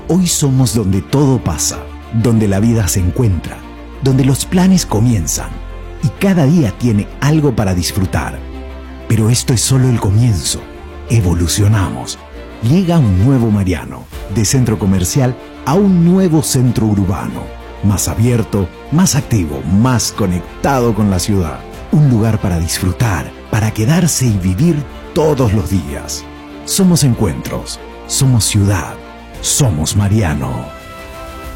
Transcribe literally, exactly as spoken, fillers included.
Hoy somos donde todo pasa, donde la vida se encuentra, donde los planes comienzan y cada día tiene algo para disfrutar. Pero esto es solo el comienzo. Evolucionamos. Llega un nuevo Mariano, de centro comercial a un nuevo centro urbano, más abierto, más activo, más conectado con la ciudad. Un lugar para disfrutar, para quedarse y vivir todos los días. Somos encuentros, somos ciudad, somos Mariano.